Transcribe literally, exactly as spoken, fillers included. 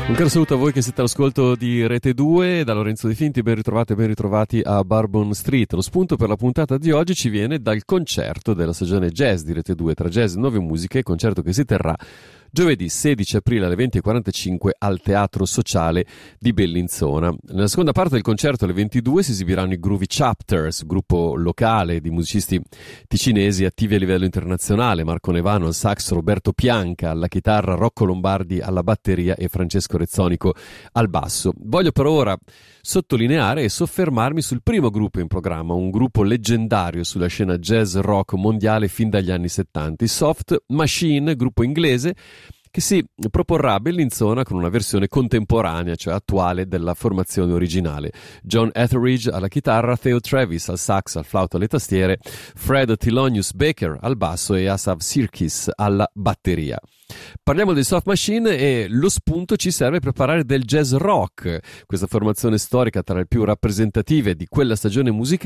Un caro saluto a voi che siete all'ascolto di Rete due, da Lorenzo De Finti, ben ritrovate e ben ritrovati a Bourbon Street. Lo spunto per la puntata di oggi ci viene dal concerto della stagione jazz di Rete due, tra jazz e nuove musiche, concerto che si terrà giovedì sedici aprile alle venti e quarantacinque al Teatro Sociale di Bellinzona. Nella seconda parte del concerto alle ventidue si esibiranno i Groovy Chapters, gruppo locale di musicisti ticinesi attivi a livello internazionale, Marco Nevano al sax, Roberto Pianca alla chitarra, Rocco Lombardi alla batteria e Francesco Rezzonico al basso. Voglio per ora sottolineare e soffermarmi sul primo gruppo in programma, un gruppo leggendario sulla scena jazz rock mondiale fin dagli anni settanta, i Soft Machine, gruppo inglese che si proporrà a Bellinzona con una versione contemporanea, cioè attuale, della formazione originale. John Etheridge alla chitarra, Theo Travis al sax, al flauto, alle tastiere, Fred Thelonious Baker al basso e Asaf Sirkis alla batteria. Parliamo dei Soft Machine e lo spunto ci serve per parlare del jazz rock, questa formazione storica tra le più rappresentative di quella stagione musicale,